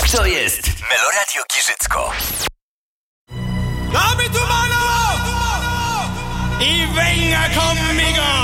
To jest Meloradio Giżycko. Dame tu mano y venga conmigo.